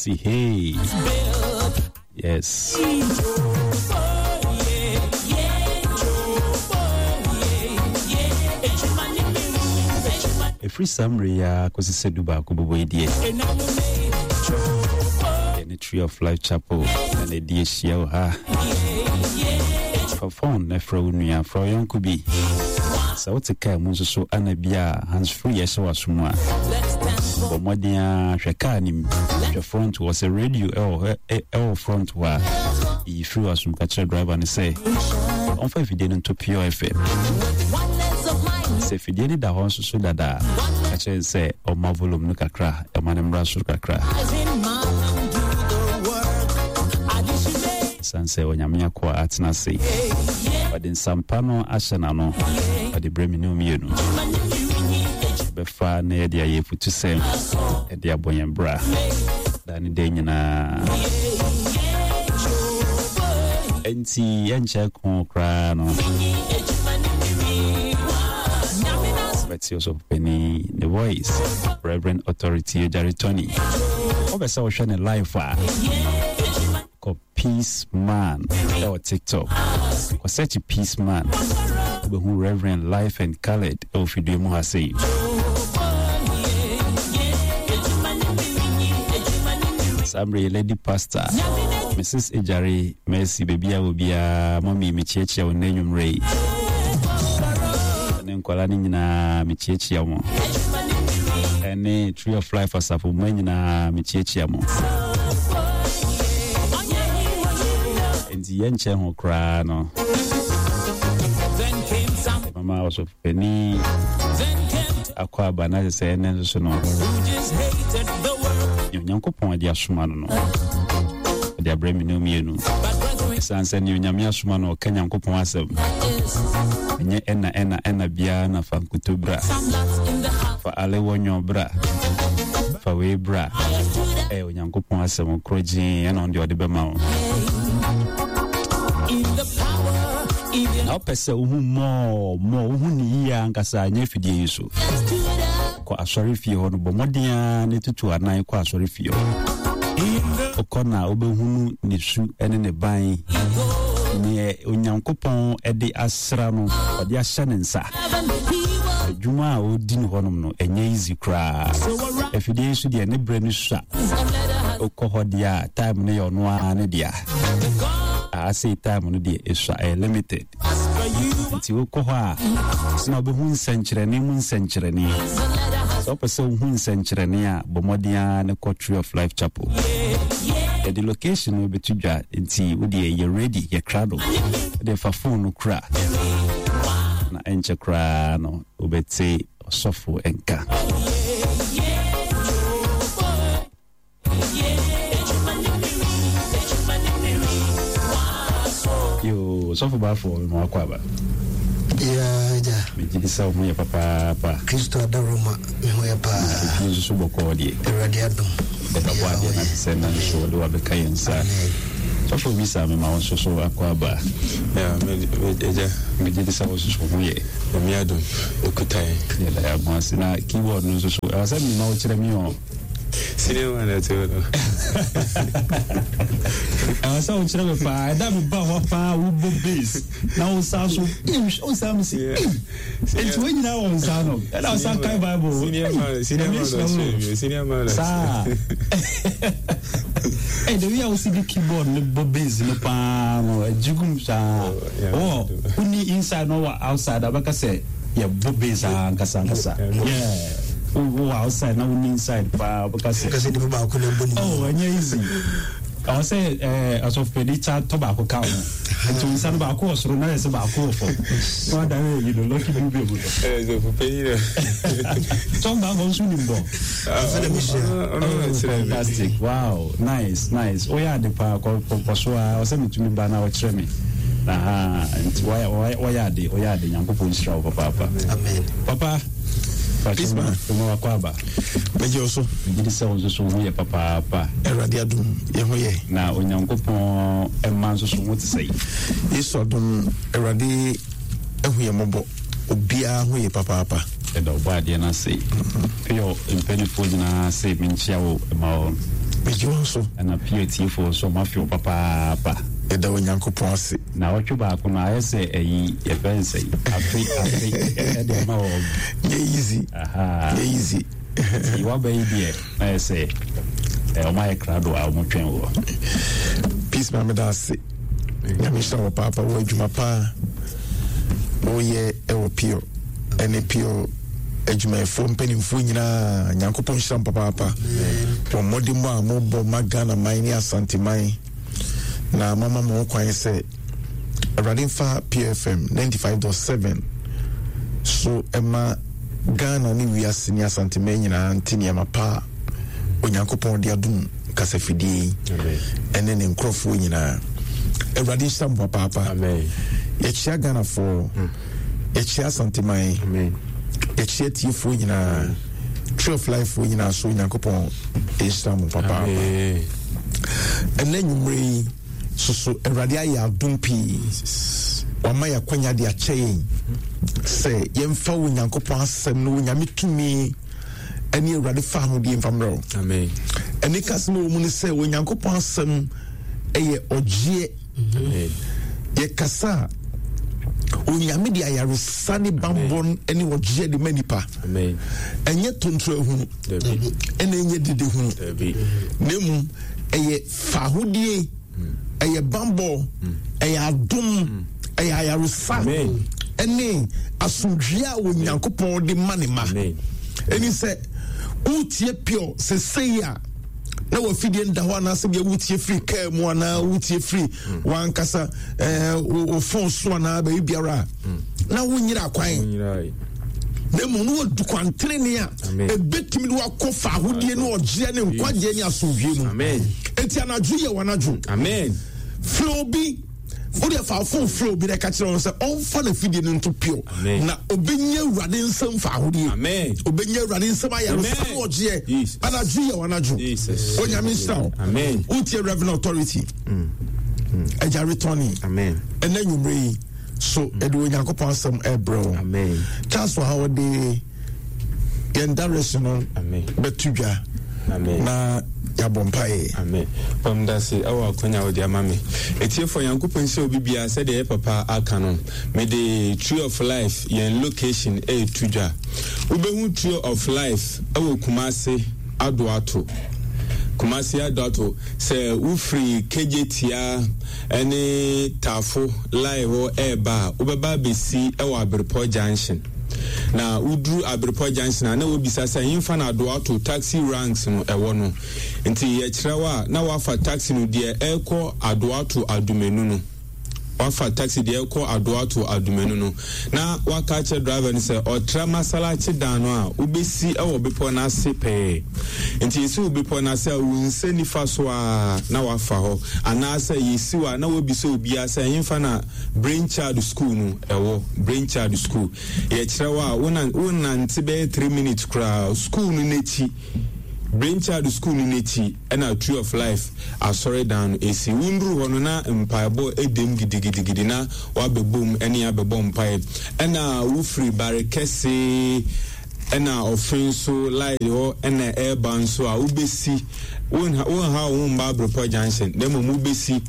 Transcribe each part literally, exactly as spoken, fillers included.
See, hey. Yes. A free summary, ya kosi seduba kubobo idie. The Tree of Life Chapel and the D S L ha. For phone, Nefro Nuya, for young could be. So what's a car, Muso, Anabia, hands free, yes, was summa. For Modia Shakanim, the front was a radio, or L front were. He threw us from catcher driver and say, on five you didn't to pure F M. Say, if you did the horse, so that I should say, oh, my volume, look at cra, a man and brass, look at cra. Sanse onyamia kwa atina sei but in sampano ashanano but the breminu mienu befa na dia yefutu sem e dia bonyembra dani de nyina enti enche kon kra no but also penny the voice Reverend Authority Jaritoni obesa wo hwe live a Peace Man or TikTok. Was such a peace man. Who Reverend Life and Khaled of Fidimu has said. Samri Lady Pastor Missus Ejari Mercy Baby will be a mommy Michechi or Name Ray. And then Kolani na Michechi amo. And Tree of Life as a woman na Michechi amo. The yenche ho kra no mama was of penny akwa bana se enen so no nyankopon ade asoma no no ade abremi no mienu sanse ni nyame asoma no ka nyankopon asem enye ena ena ena bia na fankuto bra fa ale wonyo bra fa we bra e nyankopon asem kroji ena onde ode bema o now pese uhu mo mo uhu ni ya nkasa anya fidie yeso ko asori fie ho no bomodia ne tutu anan ko asori fie okona obehunu ne su ene ne ban ne onyankopon ede asra no ode ahya ne nsa adwuma a odi ne honom no enye easy kra efidie yeso de ne bre ne sua okohodia time ne yo no a ne dia I say time no dey is limited. Nti wo ko ha so na be hun senkyerene mun senkyerene so person hun senkyerene a bomodia ne Tree of Life Chapel. The location will be tudwa nti wo dey you ready you crowd the fa phone kra na enche kra no obetse sofo enka. Yo, so for bad for no akwaba. Yeah, yeah. Me did so mo ya papa pa. Kristo adaroma me ho ya pa. Ni so boko die. Radiadum. Beta kwa die na send na so do abeka yensa. So for visa me ma so so akwaba. Yeah, me eja me did so so mo ye. Me adum okutai. Yeah, ya mo sina keyboard no so so. Asa mi ma o kire mi o. Cinema na tolo. I saw you never find that we bought far with base. Now sounds so oh Sam see. It's when you now on sound. And I sound kind Bible. Cinema cinema cinema. Sa. Eh the way I see the keyboard no base no pa jugum sa. Oh, uni inside no outside abaka say yeah base ankasa ankasa. Yeah. Oh, outside now inside pa because because the people ko le boni. Oh, easy. I say eh as of pedita tobacco cow. To inside ba ko osoro na se ba ko fo. So that way you know lucky people be. Eh so for pay. So ba go su nimbo. Oh, fantastic. Wow, nice, nice. Oh yeah, the pa ko ko so a say me tumi ba na o kire me. Aha, why why why ya de, oh ya de Nyankopon sira o papa. Amen. Papa Peace man. Como akwaba. Meje oso. Gidi se ozo so ho ye papa pa. Erade adum ye ho ye. Na Onyankopon emma so so mo te sei. Yeso adum erade ehu ye mobo. Obia ho ye papa pa. Edo ba de na sei. Yo impeni fo na sei minchia wo ma Bejonso and a P T for so mafia papa pa. Eda onyanko ponse. Na ocho ba ko na ese eyi e pense yi. Afi afi e de ma o. Easy. Aha. Easy. You wa be die. Na ese e o mai krado a mo twen wo. Peace mama da se. Nyamisha wo papa wo adwuma pa. Wo ye e wo pio. Ene pio adwuma fo mpanimfo nyina nyankopon hyiram papa papa. Po modimo a mo bo magana man ni asante man. Na mama mo kwan se Radinfa P F M ninety-five point seven so ema Ghana ni wiase ni asante man nyina ntini amapa onyankopon de adum kasafidi ene ne nkrofo nyina Ewurade hyiram papa papa. Amen. Yechia Ghana for yechia asante man. Amen. Yechia tifo nyina Tree of Life fo nyina so onyankopon hyiram papa papa. Amen. Ene nyumre so Ewurade ayi adum pi wama ya kwanya de akyɛ sɛ yɛmfa wo nyankopɔn asɛm no nyame tumi ɛne Ewurade fa ho de mfa mrɛ. Amen. Ɛne kasɛm wɔ mu ne sɛ wo nyankopɔn asɛm ɛyɛ ɔgyeɛ. Amen. Yɛkasa o nyame de ayaresa ne bambɔ ɛne ɔgyeɛ de ma nipa. Amen. Ɛnyɛ tontoro ehunu ɛna ɛnyɛ dede hunu na mu ɛyɛ fahodie ɛyɛ bambɔ ɛyɛ adom ɛyɛ ayaresa ɛne asomdwea a onyankopɔn de ma ne ma. Ɛni sɛ wotie pio sɛ sei a na wafidie nda hɔ anaa sɛ bia wotie firi kaa mu anaa wotie firi wankasa o phone so anaa baabi biara na wonyira akwan na mu no wadu kwantrene a ebetimi de wakɔ fa ahodie ne ɔgyeɛ ne nkwagye ne asomdwie mu. Enti anadwo yɛ wanadwo. Amen. Flobi Odi fa phone flow bi de ka kire on se on fa na fidie no to pio na obenye Awurade nsɛm fa ahodie. Amen. Obenye Awurade nsɛm ayɛ fa ɔgyeɛ anadwo yɛ wanadwo. Onyame nhyira. Amen. Utie Revenue Authority ɛgya returning. Amen. Ɛna nwumre yi so ɛde onyankopɔn asɛm ɛbrɛ. Amen. Chance for how de yɛn direction no bɛtu dwa. Amen. Na yabompae. Amen. Pam da se awa akonya wo de ama me. Etie for yankopon se obi bia se de papa aka no. Me the Tree of Life yen location e tudwa. Ubehu Tree of Life awo Kumase Adoato. Kumase Adoato se ufri kejetia ene tafo laiwo eba ubeba besi ewo Abirpo Junction. Na udru Abirpo Junction na wobisa sɛ yimfa na Adoato taxi ranks no ɛwɔ no nti yɛ kyerɛwa na wafa taxi no deɛ ɛkɔ Adoato Adumenu no wafa taxi deɛ ɛkɔ Adoato Adumenu no na waka kyerɛ driver no sɛ ɔtra masalachi dan no a wobɛsi ɛwɔ bepɔ no ase pɛɛ nti yɛsi wɔ bepɔ no ase a wonse nifa so a na wafa hɔ anaasɛ yɛsi wɔ a na wobisa obiara sɛ yimfa na Brainchild School no ɛwɔ Brainchild School yɛkyerɛwa a wonante bɛyɛ three minutes koraa school no n'akyi Brainchild School no n'akyi ɛna Tree of Life asɔre dan no esi wunduru hɔ no na mpaebɔ edem gidigidigidi na wabɛbom ɛne abɛbɔ mpae ɛna wofiri bare kɛse ɛna ɔfin so light hɔ ɛna ɛɛba nso a wobɛsi won ha won ba Abirpo Junction na mo wobɛsi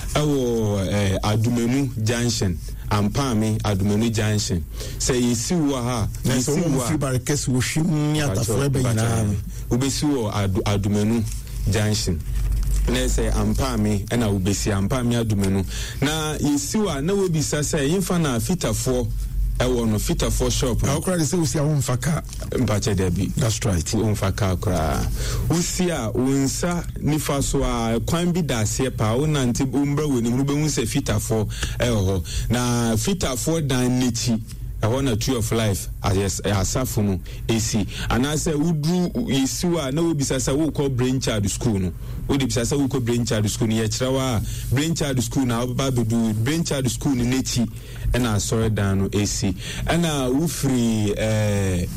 ɛwɔ ɛɛ Adumenu Junction Ampami Adumenu Junction sɛ yesi wɔ ha yesi wɔ ha bare kɛse wo hwim ni atafo ɛbɛ nyinaa ubesi wo adu, Adumenu Junction na sɛ Ampami ɛna ubesi Ampami Adumenu na yesi wa na wo bisa sɛ yimfa na fitafo ɛwɔ no fitafo shop na okra de sɛ usi a wo mfaka mpache debi. That's right. Wo mfaka kra usi a wonsa nifa so a kwan bi da se pa wo nante umbra woni mu be hu sɛ fitafo ɛwɔ na fitafo dan nechi ɛhɔ na Tree of Life as asafo no esi anase udru yesiwa na wobisa sɛ wo kɔ Brainchild School no wo de bisa sɛ wo kɔ Brainchild School no yɛ kyerɛwa Brainchild School na ba bedu Brainchild School no nechi ɛna asɔre dan no esi ɛna wo free eh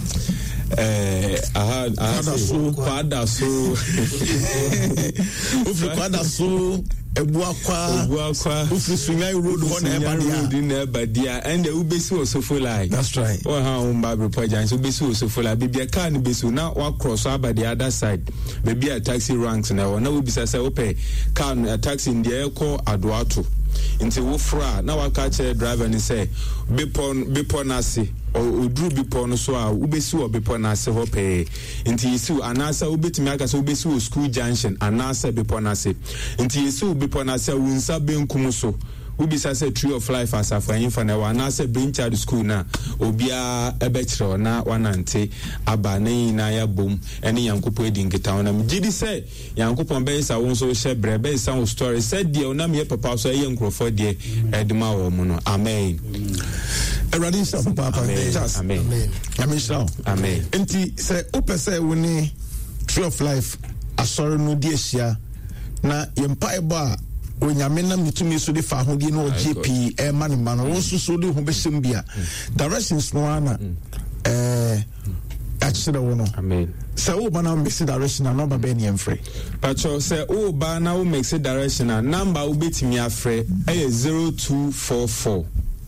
eh aha aha so kwada so wo free kwada so Ebuakwa Ebuakwa Ufusungai road ho na road na ebadia and the ubesi osofo like. That's right. Oh ha um Bible project ubesi osofo like baby car ni besu na wa cross over the other side. Baby a taxi ranks na na ubisa say ope car a taxi in the eko adoato. Nti wo fra na wa ka che driver ni say bepon bepon ase o odru bepon so a ubesi o bepon ase ho pe nti yisu anasa ubetimi aka so ubesi o school junction anasa bepon ase nti yisu bepon ase wunsa benkum so ubisa say tree of life asafo anfa na wa anasa benchard school na obia ebekire na wanante aba na yina ya bom ene yankopɔ edi nketa na mgidi say yankopɔ be isa won so hye bre be isa story said de na me papa so ye nkrofo de edma wo mu no amen. Eradi sa papa amen amen so amen. Enti say opese woni tree of life asɔre no di ahia na yempa ebo a onyame na mitumi so de fa hodi na G P e man man won so so de ho besem bia directions no ana eh actually wono amen. So wo ba na mix direction na number be ni mfre pacho say wo ba na wo mix direction na number wo betimi afre e zero two four four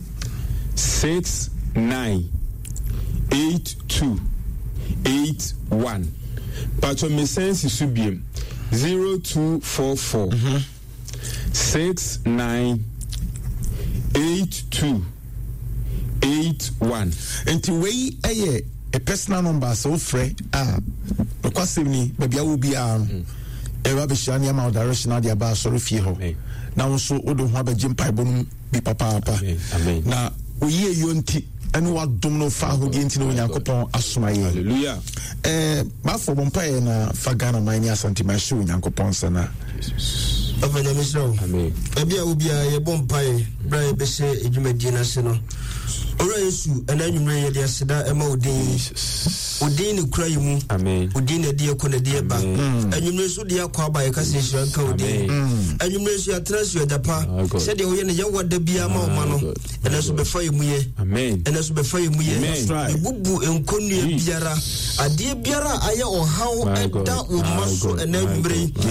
six nine eight two eight one pacho me sense subiem zero two four four six nine eight two eight one. Enti we eye a personal number so free ah no kwasem ni baby a wo bia no e ba be shani ama direction ade aba sorry fie ho na wo so odo ho abagye mpaibo no bi papa papa na oyi yonti ene wa dom no fa ho genti no nyankopon asomaye hallelujah eh ba fo bompaye na fagana mani asante ma shi nyankopon sana Abanya misro. Amen. Ebia ubia ye bompaye bra ye bese edwumadi na se no. Ora Yesu ana nwumre ye de aseda ema odin. Odin ni kura yimu. Amen. Odin na de ko na de ba. Anwumre so de akwa ba ye kase hira nka odin. Anwumre so atra so dapa. Se de oye ne ye wada bia ma o ma no. Ena so be fa yimu ye. Amen. Ena so be fa yimu ye. Ebubu enkonu e biara. Ade biara aye ohaw eda o maso ena nwumre.